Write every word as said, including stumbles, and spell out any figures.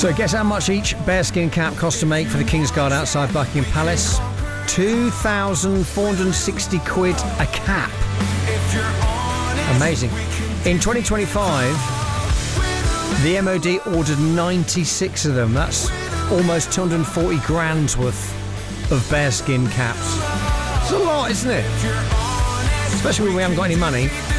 So guess how much each bearskin cap cost to make for the King's Guard outside Buckingham Palace? two thousand four hundred sixty quid a cap. Amazing. In twenty twenty-five, the M O D ordered ninety-six of them. That's almost two hundred forty grand's worth of bearskin caps. It's a lot, isn't it? Especially when we haven't got any money.